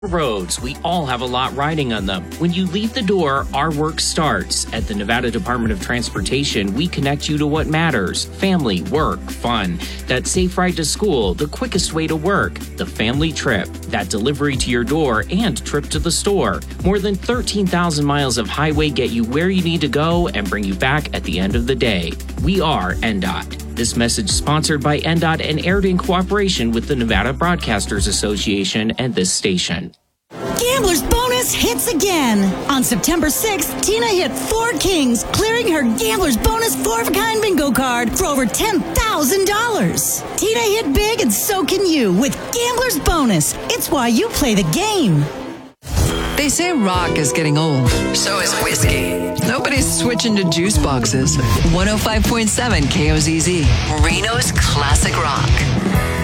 Roads, we all have a lot riding on them. When you leave the door, our work starts. At the Nevada Department of Transportation, we connect you to what matters. Family, work, fun. That safe ride to school, the quickest way to work. The family trip, that delivery to your door and trip to the store. More than 13,000 miles of highway get you where you need to go and bring you back at the end of the day. We are NDOT. This message sponsored by NDOT and aired in cooperation with the Nevada Broadcasters Association and this station. Gambler's Bonus hits again. On September 6th, Tina hit 4 kings, clearing her Gambler's Bonus 4-of-a-kind bingo card for over $10,000. Tina hit big and so can you with Gambler's Bonus. It's why you play the game. They say rock is getting old. So is whiskey. Nobody's switching to juice boxes. 105.7 KOZZ. Reno's Classic Rock.